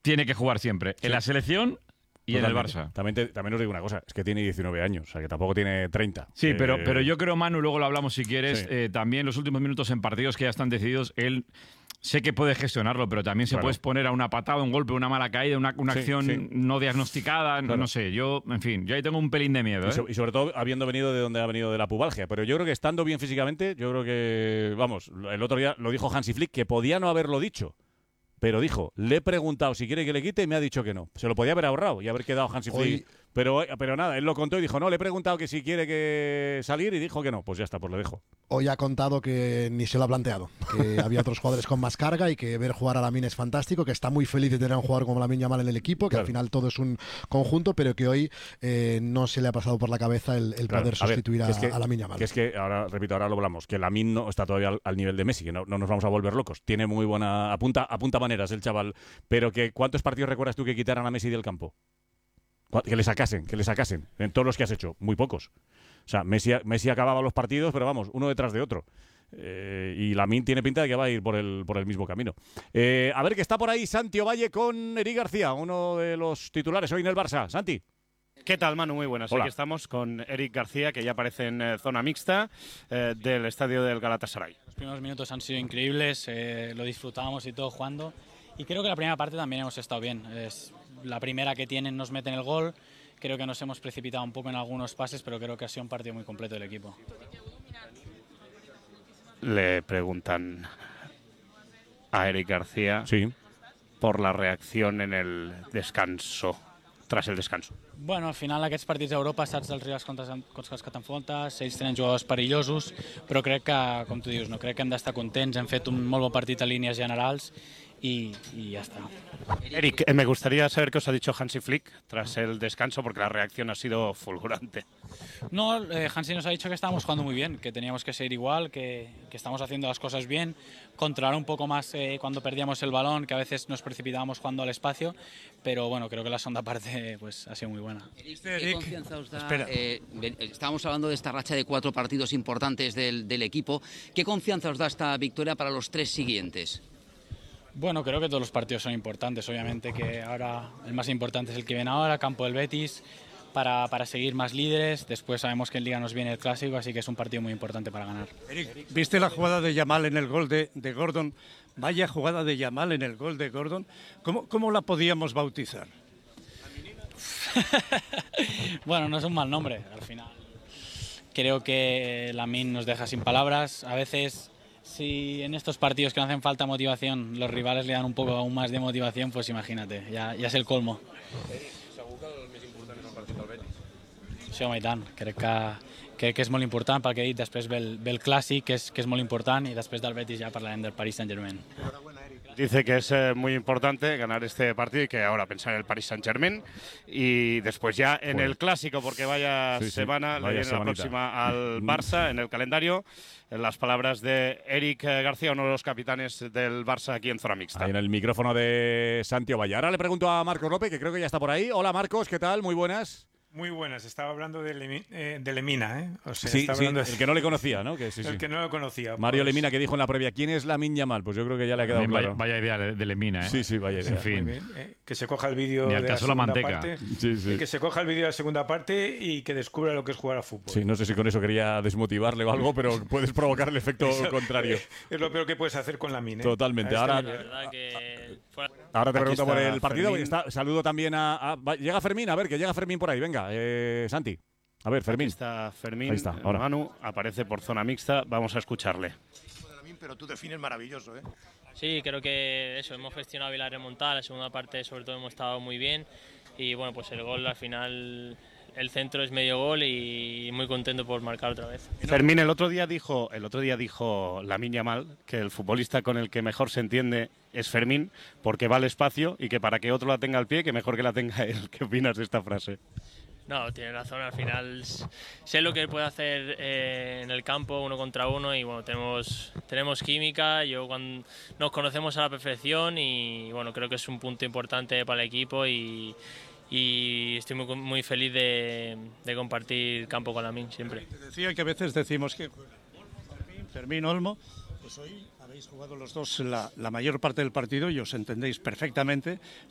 tiene que jugar siempre. En la selección y en el Barça. También os digo una cosa, es que tiene 19 años, o sea que tampoco tiene 30. Sí, pero yo creo, Manu, luego lo hablamos si quieres, también los últimos minutos en partidos que ya están decididos, él sé que puede gestionarlo, pero también se puede exponer a una patada, un golpe, una mala caída, una acción no diagnosticada, no sé, yo, en fin, yo ahí tengo un pelín de miedo. Y sobre todo habiendo venido de donde ha venido, de la pubalgia, pero yo creo que estando bien físicamente, yo creo que, vamos, el otro día lo dijo Hansi Flick, que podía no haberlo dicho. Pero dijo, le he preguntado si quiere que le quite y me ha dicho que no. Se lo podía haber ahorrado y haber quedado Hansi Flick. Pero nada, él lo contó y dijo, no, le he preguntado que si quiere que salir y dijo que no. Pues ya está, pues lo dejo. Hoy ha contado que ni se lo ha planteado, que había otros jugadores con más carga y que ver jugar a Lamine es fantástico, que está muy feliz de tener a un jugador como Lamine Yamal en el equipo, que al final todo es un conjunto, pero que hoy no se le ha pasado por la cabeza el poder sustituir a Lamine Yamal. Que es que, ahora lo hablamos, que Lamine no está todavía al nivel de Messi, que no nos vamos a volver locos. Tiene muy buena... Apunta maneras el chaval, pero que ¿cuántos partidos recuerdas tú que quitaran a Messi del campo? Que le sacasen, en todos los que has hecho, muy pocos. O sea, Messi acababa los partidos, pero vamos, uno detrás de otro. Y Lamine tiene pinta de que va a ir por el mismo camino. A ver, que está por ahí Santi Ovalle con Eric García, uno de los titulares hoy en el Barça. Santi. ¿Qué tal, Manu? Muy buenas. Hola. Aquí estamos con Eric García, que ya aparece en zona mixta del estadio del Galatasaray. Los primeros minutos han sido increíbles, lo disfrutábamos y todo jugando. Y creo que la primera parte también hemos estado bien. Es la primera que tienen, nos meten el gol. Creo que nos hemos precipitado un poco en algunos pases, pero creo que ha sido un partido muy completo del equipo. Le preguntan a Eric García por la reacción en el descanso, tras el descanso. Bueno, al final aquests partits d'Europa saps dels rivals contra els que t'enfrontes, ells tenen jugadors perillosos, però crec que, com tu dius, no crec que hem d'estar contents, hem fet un molt bon partit a línies generals y ya está. Eric, me gustaría saber qué os ha dicho Hansi Flick tras el descanso, porque la reacción ha sido fulgurante. No, Hansi nos ha dicho que estábamos jugando muy bien, que teníamos que seguir igual, que estamos haciendo las cosas bien, controlar un poco más cuando perdíamos el balón, que a veces nos precipitábamos jugando al espacio, pero bueno, creo que la segunda parte pues ha sido muy buena. ¿Qué confianza os da? Estábamos hablando de esta racha de 4 partidos importantes del equipo. ¿Qué confianza os da esta victoria para los 3 siguientes? Bueno, creo que todos los partidos son importantes, obviamente que ahora el más importante es el que viene ahora, campo del Betis, para seguir más líderes. Después sabemos que en Liga nos viene el Clásico, así que es un partido muy importante para ganar. Eric, ¿viste la jugada de Yamal en el gol de Gordon? Vaya jugada de Yamal en el gol de Gordon. ¿Cómo la podíamos bautizar? Bueno, no es un mal nombre, al final. Creo que Lamine nos deja sin palabras. A veces, si en estos partidos que no hacen falta motivación, los rivales le dan un poco aún más de motivación, pues imagínate, ya es el colmo. Sí, home, i tant. Crec que és molt important pel que he dit. Després ve el Clàssic, que és molt important, i després del Betis ja parlarem del Paris Saint-Germain. Dice que es muy importante ganar este partido y que ahora pensar en el Paris Saint-Germain y después ya en el Clásico, porque vaya semana, le viene la próxima al Barça en el calendario. En las palabras de Eric García, uno de los capitanes del Barça aquí en zona mixta. Ahí en el micrófono de Santi Ovalle. Ahora le pregunto a Marcos López, que creo que ya está por ahí. Hola Marcos, ¿qué tal? Muy buenas. Muy buenas, estaba hablando de Lemina, ¿eh? O sea, sí, hablando el que no le conocía, ¿no? El que no lo conocía. Mario Lemina, que dijo en la previa, ¿quién es Lamine Yamal? Pues yo creo que ya le ha quedado claro. Vaya idea de Lemina, ¿eh? Sí, vaya idea. En fin. Muy bien, que se coja el vídeo Ni de al la caso la segunda manteca. parte. Sí. Que se coja el vídeo de la segunda parte y que descubra lo que es jugar a fútbol. Sí, no sé si con eso quería desmotivarle o algo, pero puedes provocar el efecto contrario. Es lo peor que puedes hacer con Lamine, ¿eh? Totalmente. Ahora te pregunto por el partido. Saludo también llega Fermín, a ver, que llega Fermín por ahí. Venga, Santi. A ver, Fermín. Aquí está Fermín. Ahí está, ahora. Manu aparece por zona mixta. Vamos a escucharle. Pero tú defines maravilloso, ¿eh? Sí, creo que eso, hemos gestionado bien la remontada. La segunda parte, sobre todo, hemos estado muy bien. Y bueno, pues el gol al final, el centro es medio gol y muy contento por marcar otra vez. Fermín, el otro día dijo Lamine Yamal que el futbolista con el que mejor se entiende es Fermín, porque va al espacio y que para que otro la tenga al pie, que mejor que la tenga él. ¿Qué opinas de esta frase? No, tiene razón, al final sé lo que puede hacer en el campo, 1 contra 1, y bueno, tenemos química, nos conocemos a la perfección y bueno, creo que es un punto importante para el equipo y estoy muy feliz de compartir campo con Lamine siempre. Te decía que a veces decimos que Fermín, Olmo, pues hoy habéis jugado los dos la mayor parte del partido y os entendéis perfectamente.